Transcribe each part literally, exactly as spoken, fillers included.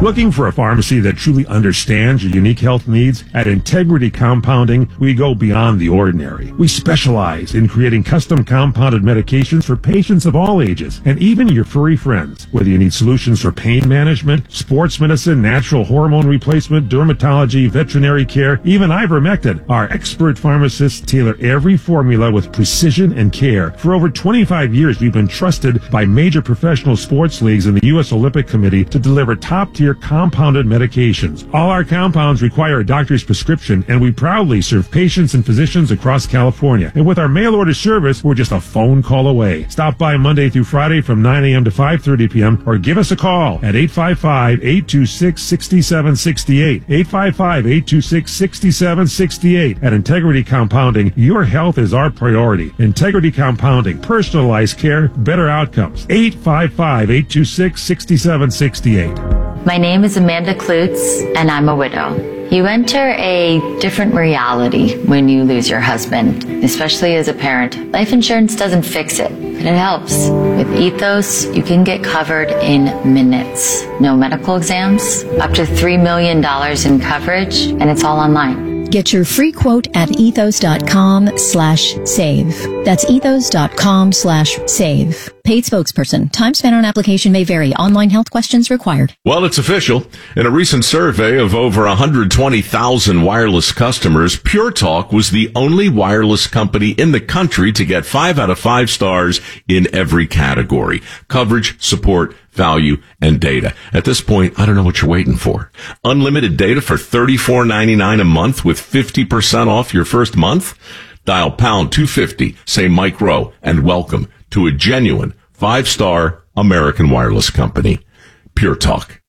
Looking for a pharmacy that truly understands your unique health needs? At Integrity Compounding, we go beyond the ordinary. We specialize in creating custom compounded medications for patients of all ages, and even your furry friends. Whether you need solutions for pain management, sports medicine, natural hormone replacement, dermatology, veterinary care, even ivermectin, our expert pharmacists tailor every formula with precision and care. For over twenty-five years, we've been trusted by major professional sports leagues and the U S Olympic Committee to deliver top-tier compounded medications. All our compounds require a doctor's prescription, and we proudly serve patients and physicians across California. And with our mail-order service, we're just a phone call away. Stop by Monday through Friday from nine a.m. to five thirty p.m. or give us a call at eight five five, eight two six, six seven six eight, eight five five, eight two six, six seven six eight. At Integrity Compounding, your health is our priority. Integrity Compounding, personalized care, better outcomes. eight five five, eight two six, six seven six eight. My name is Amanda Klutz, and I'm a widow. You enter a different reality when you lose your husband, especially as a parent. Life insurance doesn't fix it, but it helps. With Ethos, you can get covered in minutes. No medical exams, up to three million dollars in coverage, and it's all online. Get your free quote at ethos.com slash save. That's ethos.com slash save. Paid spokesperson. Time spent on application may vary. Online health questions required. Well, it's official. In a recent survey of over one hundred twenty thousand wireless customers, Pure Talk was the only wireless company in the country to get five out of five stars in every category. Coverage, support, value, and data. At this point, I don't know what you're waiting for. Unlimited data for thirty-four ninety-nine a month with fifty percent off your first month? Dial pound two fifty, say Mike Rowe, and welcome to a genuine five-star American wireless company, Pure Talk.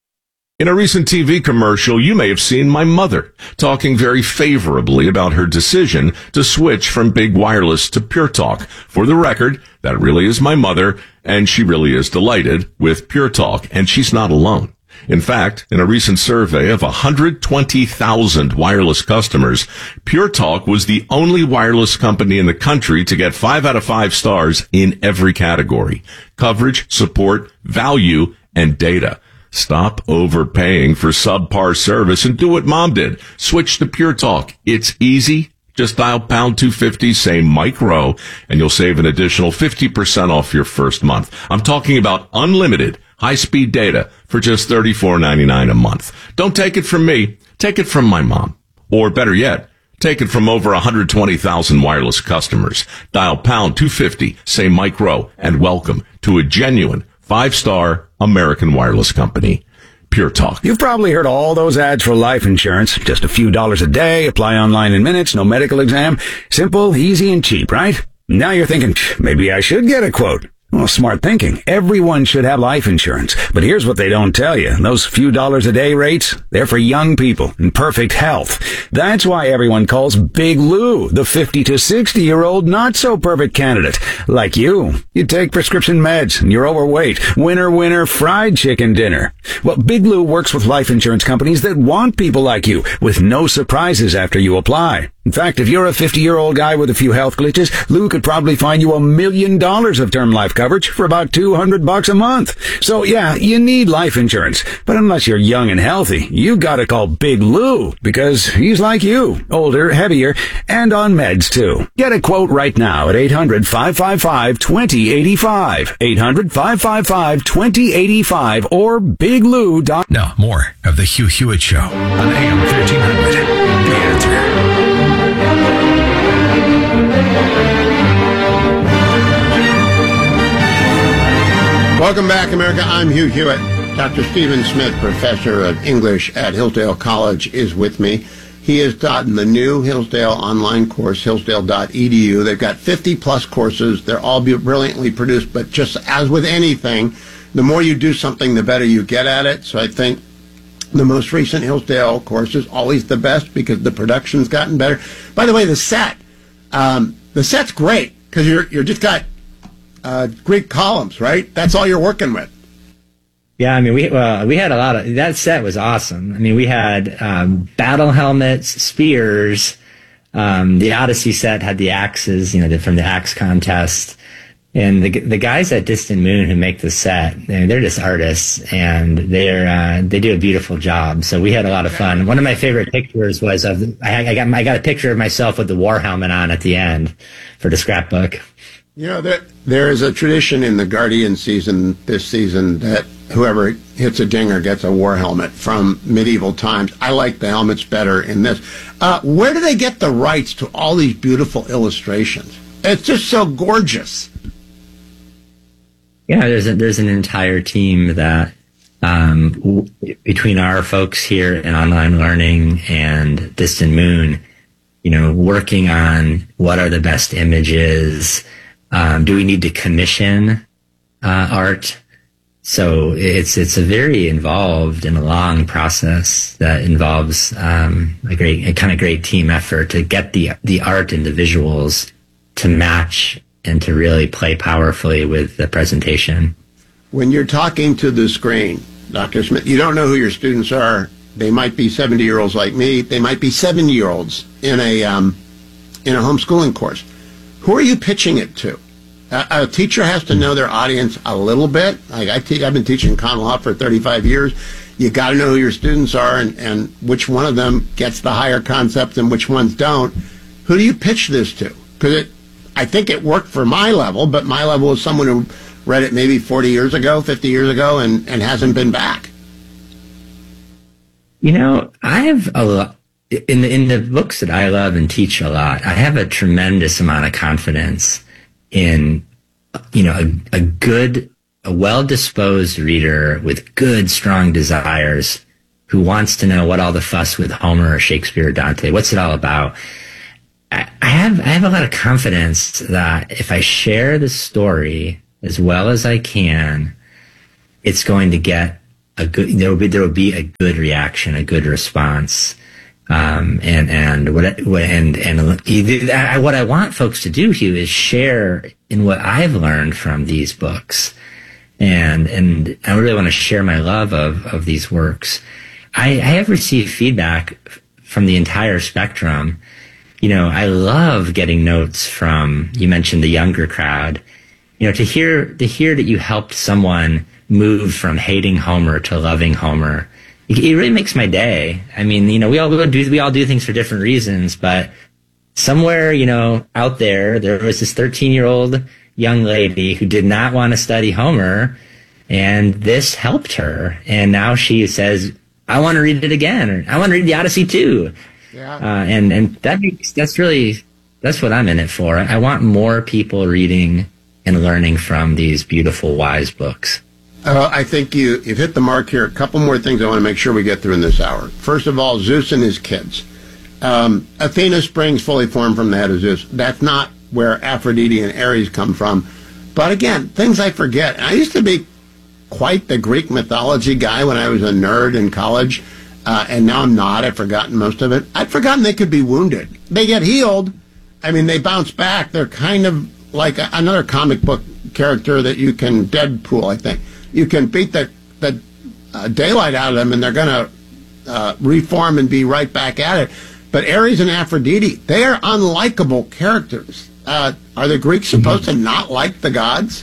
In a recent T V commercial, you may have seen my mother talking very favorably about her decision to switch from big wireless to Pure Talk. For the record, that really is my mother, and she really is delighted with Pure Talk, and she's not alone. In fact, in a recent survey of one hundred twenty thousand wireless customers, Pure Talk was the only wireless company in the country to get five out of five stars in every category: coverage, support, value, and data. Stop overpaying for subpar service and do what Mom did. Switch to Pure Talk. It's easy. Just dial pound two fifty, say Mike Rowe, and you'll save an additional fifty percent off your first month. I'm talking about unlimited high-speed data for just thirty-four ninety-nine a month. Don't take it from me. Take it from my mom. Or better yet, take it from over one hundred twenty thousand wireless customers. Dial pound two fifty, say Mike Rowe, and welcome to a genuine five-star American wireless company, Pure Talk. You've probably heard all those ads for life insurance. Just a few dollars a day, apply online in minutes, no medical exam. Simple, easy, and cheap, right? Now you're thinking, maybe I should get a quote. Well, smart thinking. Everyone should have life insurance. But here's what they don't tell you. Those few dollars a day rates, they're for young people in perfect health. That's why everyone calls Big Lou the fifty to sixty year old not so perfect candidate. Like you. You take prescription meds and you're overweight. Winner, winner, fried chicken dinner. Well, Big Lou works with life insurance companies that want people like you with no surprises after you apply. In fact, if you're a fifty-year-old guy with a few health glitches, Lou could probably find you a million dollars of term life coverage for about two hundred bucks a month. So yeah, you need life insurance. But unless you're young and healthy, you gotta call Big Lou, because he's like you, older, heavier, and on meds too. Get a quote right now at eight hundred, five five five, two zero eight five, eight hundred, five five five, two zero eight five, or big lou dot com. Now, more of the Hugh Hewitt Show on A M thirteen hundred. The Answer. Welcome back, America. I'm Hugh Hewitt. Doctor Stephen Smith, professor of English at Hillsdale College, is with me. He has taught in the new Hillsdale online course, hillsdale dot e d u. They've got fifty plus courses. They're all brilliantly produced, but just as with anything, the more you do something, the better you get at it. So I think the most recent Hillsdale course is always the best because the production's gotten better. By the way, the set, um, the set's great because you're you're just got uh, Greek columns, right? That's all you're working with. Yeah, I mean, we uh, we had a lot of, that set was awesome. I mean, we had um, battle helmets, spears. Um, the Odyssey set had the axes, you know, the, from the axe contest. And the the guys at Distant Moon who make the set, they're, they're just artists, and they're uh, they do a beautiful job. So we had a lot of fun. One of my favorite pictures was of I, I got I got a picture of myself with the war helmet on at the end for the scrapbook. You know, there there is a tradition in the Guardian season this season that whoever hits a dinger gets a war helmet from medieval times. I like the helmets better in this. Uh, where do they get the rights to all these beautiful illustrations? It's just so gorgeous. Yeah, there's a, there's an entire team that um, w- between our folks here in online learning and Distant Moon, you know, working on what are the best images. Um, do we need to commission uh, art? So it's it's a very involved and a long process that involves um, a great, a kind of great team effort to get the the art and the visuals to match and to really play powerfully with the presentation. When you're talking to the screen, Doctor Smith, you don't know who your students are. They might be seventy-year-olds like me. They might be seven-year-olds in a um, in a homeschooling course. Who are you pitching it to? A, a teacher has to know their audience a little bit. Like I te- I've been teaching common law for thirty-five years. You got to know who your students are and, and which one of them gets the higher concepts and which ones don't. Who do you pitch this to? Because it I think it worked for my level, but my level is someone who read it maybe forty years ago, fifty years ago, and, and hasn't been back. You know, I have a lot, in the, in the books that I love and teach a lot, I have a tremendous amount of confidence in, you know, a, a good, a well-disposed reader with good, strong desires who wants to know what all the fuss with Homer or Shakespeare or Dante, what's it all about? I have I have a lot of confidence that if I share the story as well as I can, it's going to get a good. There will be there will be a good reaction, a good response, um, and and what and and what I want folks to do, Hugh, is share in what I've learned from these books, and and I really want to share my love of of these works. I, I have received feedback from the entire spectrum. You know, I love getting notes from, you mentioned the younger crowd, you know, to hear, to hear that you helped someone move from hating Homer to loving Homer. It, it really makes my day. I mean, you know, we all do, we all do things for different reasons, but somewhere, you know, out there, there was this thirteen year old young lady who did not want to study Homer, and this helped her. And now she says, I want to read it again, or I want to read the Odyssey too. Yeah. Uh, and, and that makes, that's really, that's what I'm in it for. I want more people reading and learning from these beautiful, wise books. Uh, I think you, you've hit the mark here. A couple more things I want to make sure we get through in this hour. First of all, Zeus and his kids. Um, Athena springs fully formed from the head of Zeus. That's not where Aphrodite and Ares come from. But again, things I forget. I used to be quite the Greek mythology guy when I was a nerd in college. Uh, and now I'm not. I've forgotten most of it. I'd forgotten they could be wounded. They get healed. I mean, they bounce back. They're kind of like a, another comic book character that you can Deadpool, I think. You can beat the, the uh, daylight out of them, and they're going to uh, reform and be right back at it. But Ares and Aphrodite, they are unlikable characters. Uh, are the Greeks supposed to not like the gods?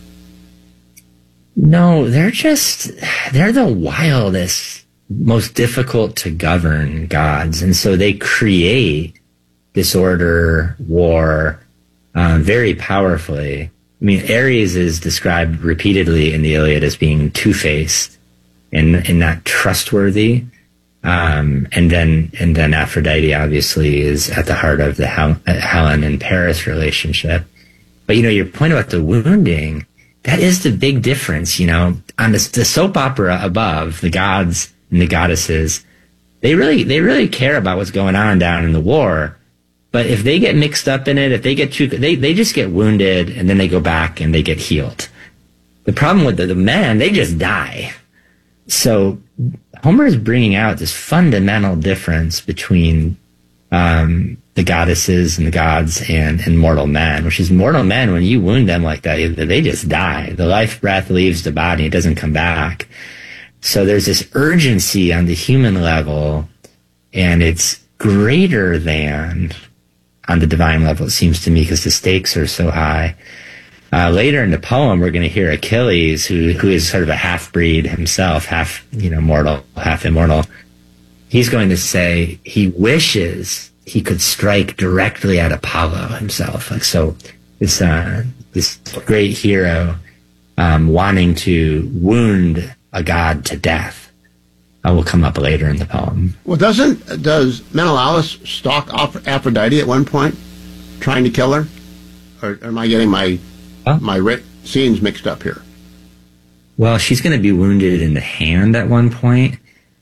No, they're just, they're the wildest, most difficult to govern gods. And so they create disorder, war, uh, very powerfully. I mean, Ares is described repeatedly in the Iliad as being two-faced and, and not trustworthy. Um, and then, and then Aphrodite obviously is at the heart of the Hel- Helen and Paris relationship. But, you know, your point about the wounding, that is the big difference, you know, on the, the soap opera above, the gods and the goddesses, they really, they really care about what's going on down in the war. But if they get mixed up in it, if they get too, they, they just get wounded and then they go back and they get healed. The problem with the, the men, they just die. So Homer is bringing out this fundamental difference between um, the goddesses and the gods and, and mortal men, which is mortal men, when you wound them like that, they just die. The life breath leaves the body. It doesn't come back. So there's this urgency on the human level, and it's greater than on the divine level, it seems to me, because the stakes are so high. Uh, later in the poem, we're going to hear Achilles, who who is sort of a half-breed himself, half, you know, mortal, half immortal. He's going to say he wishes he could strike directly at Apollo himself. Like, so this, uh, this great hero, um, wanting to wound a god to death, uh, will come up later in the poem. Well, doesn't, does Menelaus stalk Aphrodite at one point, trying to kill her? Or, or am I getting my, oh. my writ scenes mixed up here? Well, she's going to be wounded in the hand at one point.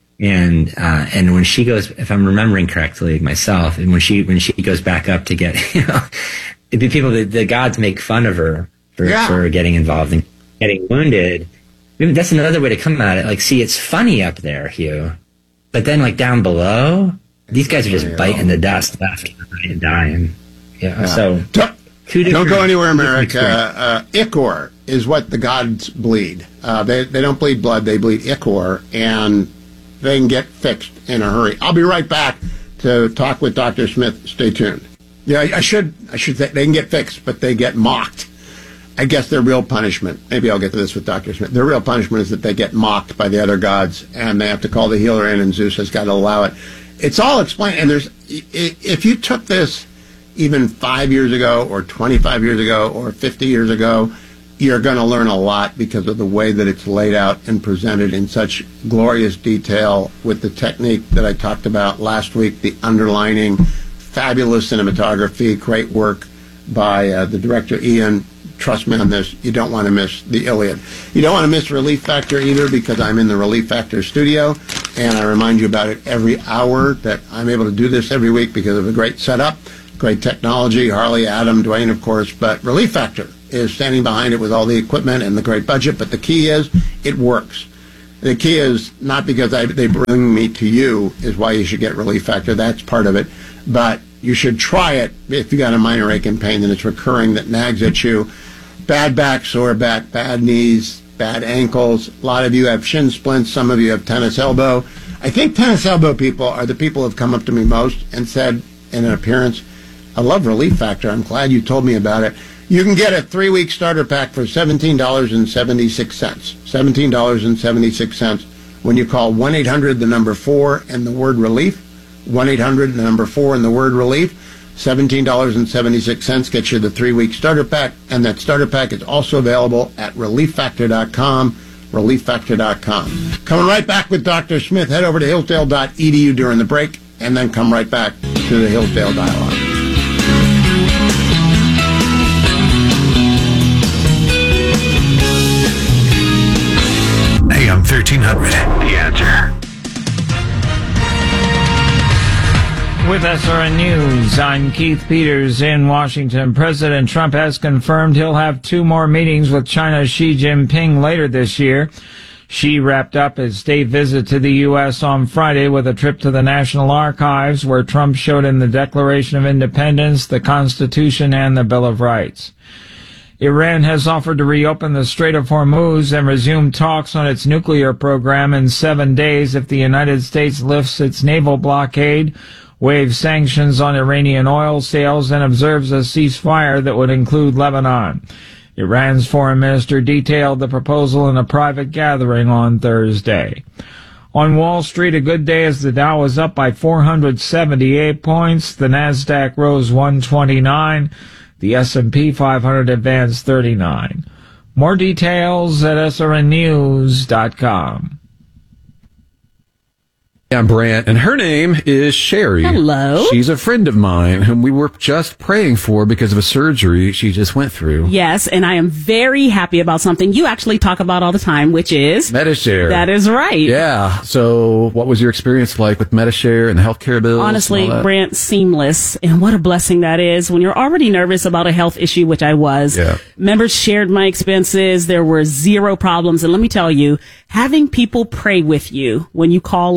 And, uh, and when she goes, if I'm remembering correctly myself, and when she, when she goes back up to get, you know, the people, the, the gods make fun of her for, yeah. for getting involved and getting wounded. I mean, that's another way to come at it. Like, see, it's funny up there, Hugh, but then like down below, these guys are just biting the dust left and dying. Yeah. yeah. So don't, don't go anywhere, America. Uh, ichor is what the gods bleed. Uh, they, they don't bleed blood. They bleed ichor, and they can get fixed in a hurry. I'll be right back to talk with Doctor Smith. Stay tuned. Yeah, I, I should I should say they can get fixed, but they get mocked. I guess their real punishment, maybe I'll get to this with Doctor Smith, their real punishment is that they get mocked by the other gods, and they have to call the healer in, and Zeus has got to allow it. It's all explained, and there's, if you took this even five years ago, or twenty-five years ago, or fifty years ago, you're going to learn a lot because of the way that it's laid out and presented in such glorious detail with the technique that I talked about last week, the underlining, fabulous cinematography, great work by uh, the director, Ian. Trust me on this, you don't want to miss the Iliad. You don't want to miss Relief Factor either, because I'm in the Relief Factor studio, and I remind you about it every hour, that I'm able to do this every week because of a great setup, great technology, Harley, Adam, Dwayne, of course, but Relief Factor is standing behind it with all the equipment and the great budget, but the key is it works. The key is not because I, they bring me to you is why you should get Relief Factor. That's part of it. But you should try it if you got a minor ache and pain and it's recurring that nags at you. Bad back, sore back, bad knees, bad ankles. A lot of you have shin splints. Some of you have tennis elbow. I think tennis elbow people are the people who have come up to me most and said in an appearance, I love Relief Factor. I'm glad you told me about it. You can get a three-week starter pack for seventeen dollars and seventy-six cents. seventeen dollars and seventy-six cents when you call one eight hundred, the number four, and the word relief. one eight hundred, the number four, and the word relief. seventeen dollars and seventy-six cents gets you the three-week starter pack, and that starter pack is also available at relief factor dot com, relief factor dot com. Coming right back with Doctor Smith. Head over to hillsdale dot e d u during the break, and then come right back to the Hillsdale Dialogue. A M thirteen hundred, The Answer. With S R N News, I'm Keith Peters in Washington. President Trump has confirmed he'll have two more meetings with China's Xi Jinping later this year. Xi wrapped up his state visit to the U S on Friday with a trip to the National Archives, where Trump showed him the Declaration of Independence, the Constitution, and the Bill of Rights. Iran has offered to reopen the Strait of Hormuz and resume talks on its nuclear program in seven days if the United States lifts its naval blockade, waives sanctions on Iranian oil sales, and observes a ceasefire that would include Lebanon. Iran's foreign minister detailed the proposal in a private gathering on Thursday. On Wall Street, a good day as the Dow was up by four hundred seventy-eight points. The Nasdaq rose one twenty-nine. The S and P five hundred advanced thirty-nine. More details at S R N news dot com. I'm Brant, and her name is Sherry. Hello. She's a friend of mine whom we were just praying for because of a surgery she just went through. Yes, and I am very happy about something you actually talk about all the time, which is Medi-Share. That is right. Yeah. So what was your experience like with Medi-Share and the healthcare bills? Honestly, Brant, seamless. And what a blessing that is when you're already nervous about a health issue, which I was. Yeah. Members shared my expenses. There were zero problems. And let me tell you, having people pray with you when you call in with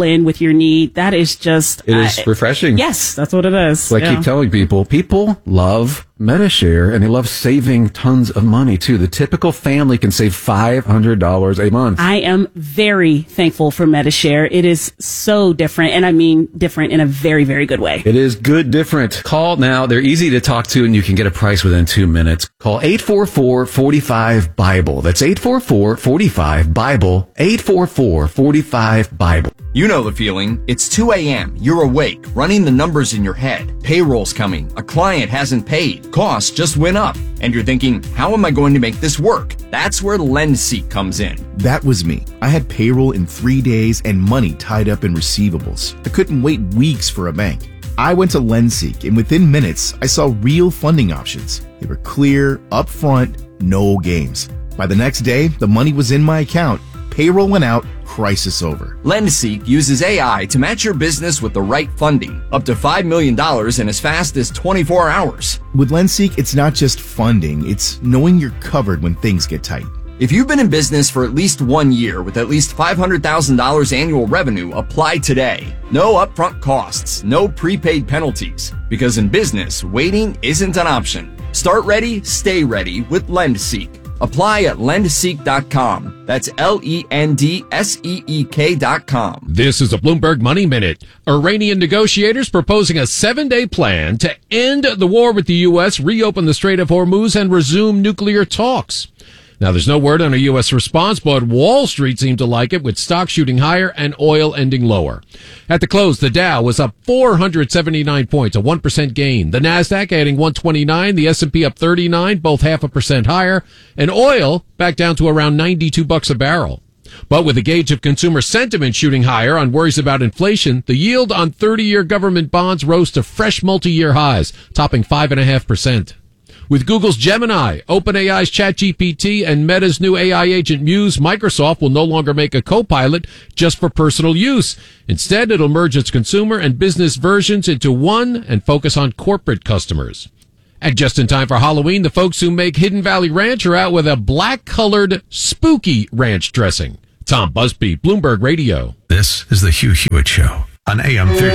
your need. That is just... It is uh, refreshing. Yes, that's what it is. So I yeah. keep telling people, people love MediShare, and they love saving tons of money, too. The typical family can save five hundred dollars a month. I am very thankful for MediShare. It is so different, and I mean different in a very, very good way. It is good different. Call now. They're easy to talk to, and you can get a price within two minutes. Call eight four four, four five, BIBLE. That's eight four four, four five, BIBLE. eight four four, four five, BIBLE. You know the feeling. It's two a.m. You're awake, running the numbers in your head. Payroll's coming. A client hasn't paid. Costs just went up. And you're thinking, how am I going to make this work? That's where LendSeek comes in. That was me. I had payroll in three days and money tied up in receivables. I couldn't wait weeks for a bank. I went to LendSeek, and within minutes, I saw real funding options. They were clear, upfront, no games. By the next day, the money was in my account. Payroll went out, crisis over. LendSeek uses A I to match your business with the right funding, up to five million dollars in as fast as twenty-four hours. With LendSeek, it's not just funding, it's knowing you're covered when things get tight. If you've been in business for at least one year with at least five hundred thousand dollars annual revenue, apply today. No upfront costs, no prepaid penalties. Because in business, waiting isn't an option. Start ready, stay ready with LendSeek. Apply at lendseek dot com. That's L E N D S E E K dot com. This is a Bloomberg Money Minute. Iranian negotiators proposing a seven-day plan to end the war with the U S, reopen the Strait of Hormuz, and resume nuclear talks. Now, there's no word on a U S response, but Wall Street seemed to like it, with stocks shooting higher and oil ending lower. At the close, the Dow was up four hundred seventy-nine points, a one percent gain. The Nasdaq adding one twenty-nine, the S and P up thirty-nine, both half a percent higher, and oil back down to around ninety-two bucks a barrel. But with the gauge of consumer sentiment shooting higher on worries about inflation, the yield on thirty-year government bonds rose to fresh multi-year highs, topping five point five percent. With Google's Gemini, OpenAI's ChatGPT, and Meta's new A I agent Muse, Microsoft will no longer make a Copilot just for personal use. Instead, it'll merge its consumer and business versions into one and focus on corporate customers. And just in time for Halloween, the folks who make Hidden Valley Ranch are out with a black-colored, spooky ranch dressing. Tom Busby, Bloomberg Radio. This is the Hugh Hewitt Show on A M thirteen.